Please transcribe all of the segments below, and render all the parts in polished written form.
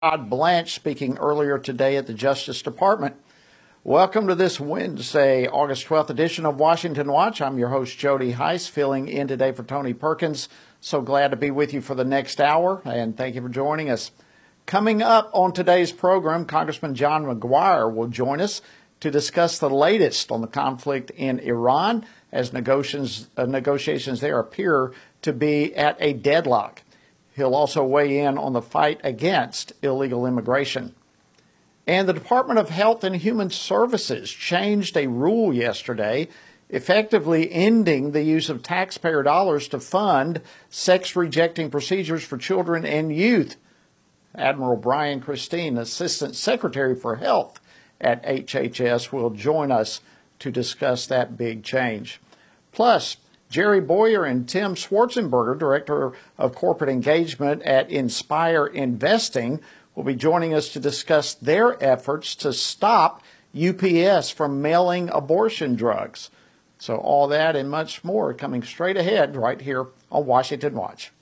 Todd Blanche speaking earlier today at the Justice Department. Welcome to this Wednesday, August 12th edition of Washington Watch. I'm your host, Jody Heiss, filling in today for Tony Perkins. So glad to be with you for the next hour, and thank you for joining us. Coming up on today's program, Congressman John McGuire will join us to discuss the latest on the conflict in Iran as negotiations there appear to be at a deadlock. He'll also weigh in on the fight against illegal immigration. And the Department of Health and Human Services changed a rule yesterday, effectively ending the use of taxpayer dollars to fund sex-rejecting procedures for children and youth. Admiral Brian Christine, Assistant Secretary for Health at HHS, will join us to discuss that big change. Plus, Jerry Boyer and Tim Schwarzenberger, Director of Corporate Engagement at Inspire Investing, will be joining us to discuss their efforts to stop UPS from mailing abortion drugs. So all that and much more coming straight ahead right here on Washington Watch.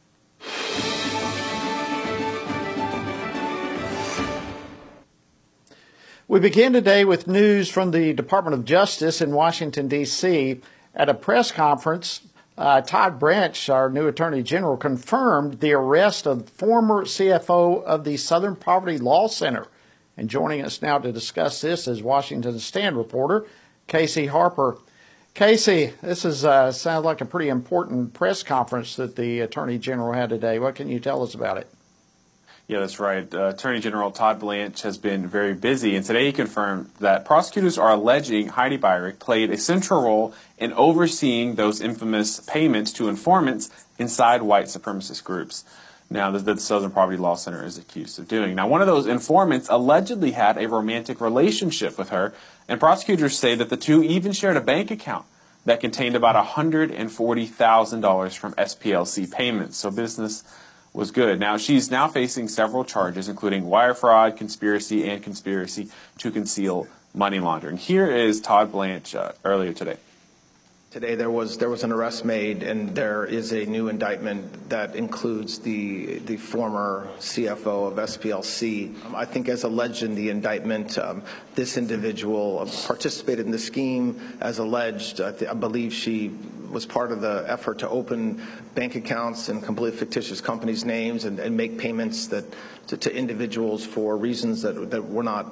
We begin today with news from the Department of Justice in Washington, D.C. At a press conference, Todd Blanche, our new Attorney General, confirmed the arrest of former CFO of the Southern Poverty Law Center. And joining us now to discuss this is Washington Stand reporter Casey Harper. Casey, this is sounds like a pretty important press conference that the Attorney General had today. What can you tell us about it? Yeah, that's right. Attorney General Todd Blanche has been very busy, and today he confirmed that prosecutors are alleging Heidi Beirich played a central role in overseeing those infamous payments to informants inside white supremacist groups. Now, that the Southern Poverty Law Center is accused of doing. Now, one of those informants allegedly had a romantic relationship with her, and prosecutors say that the two even shared a bank account that contained about $140,000 from SPLC payments. So business was good. Now, she's now facing several charges, including wire fraud, conspiracy, and conspiracy to conceal money laundering. Here is Todd Blanche earlier today. Today there was an arrest made, and there is a new indictment that includes the former CFO of SPLC. I think, as alleged in the indictment, this individual participated in the scheme as alleged. I believe she was part of the effort to open bank accounts in completely fictitious companies' names and make payments to individuals for reasons that were not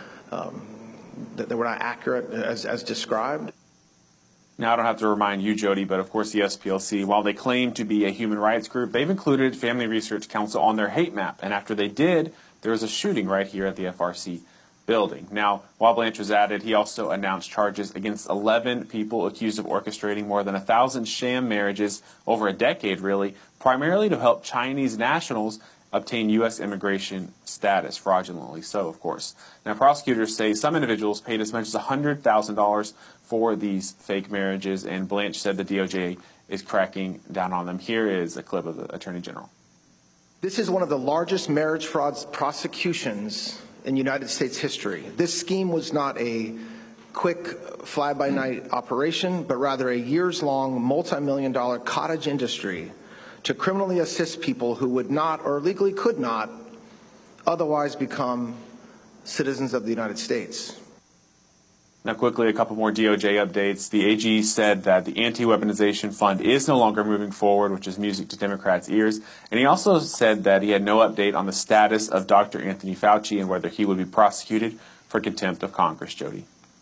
accurate as described. Now, I don't have to remind you, Jody, but of course the SPLC, while they claim to be a human rights group, they've included Family Research Council on their hate map. And after they did, there was a shooting right here at the FRC building. Now, while Blanche was at it, he also announced charges against 11 people accused of orchestrating more than 1,000 sham marriages over a decade, really, primarily to help Chinese nationals obtain U.S. immigration status, fraudulently so, of course. Now, prosecutors say some individuals paid as much as $100,000 for these fake marriages, and Blanche said the DOJ is cracking down on them. Here is a clip of the Attorney General. This is one of the largest marriage fraud prosecutions in United States history. This scheme was not a quick fly-by-night operation, but rather a years-long, multi-million-dollar cottage industry to criminally assist people who would not, or legally could not, otherwise become citizens of the United States. Now, quickly, a couple more DOJ updates. The AG said that the anti-weaponization fund is no longer moving forward, which is music to Democrats' ears. And he also said that he had no update on the status of Dr. Anthony Fauci and whether he would be prosecuted for contempt of Congress, Jody.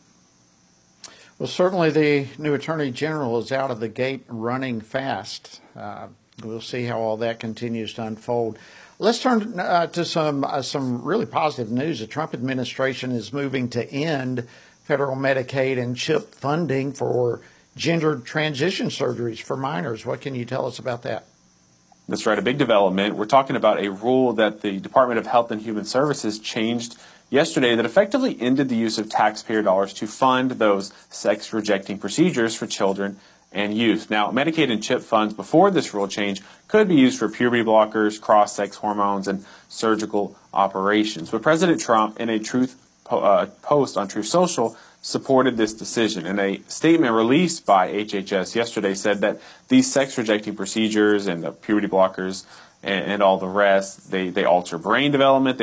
Well, certainly the new Attorney General is out of the gate running fast. We'll see how all that continues to unfold. Let's turn to some really positive news. The Trump administration is moving to end federal Medicaid and CHIP funding for gender transition surgeries for minors. What can you tell us about that? That's right, a big development. We're talking about a rule that the Department of Health and Human Services changed yesterday that effectively ended the use of taxpayer dollars to fund those sex-rejecting procedures for children and youth. Now, Medicaid and CHIP funds before this rule change could be used for puberty blockers, cross-sex hormones, and surgical operations. But President Trump, in a post on Truth Social, supported this decision. And a statement released by HHS yesterday said that these sex-rejecting procedures and the puberty blockers and all the rest. They alter brain development.